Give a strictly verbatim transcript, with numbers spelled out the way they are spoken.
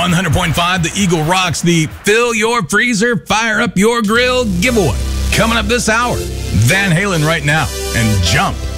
one hundred point five, the Eagle rocks the Fill Your Freezer, Fire Up Your Grill giveaway. Coming up this hour, Van Halen right now, and Jump.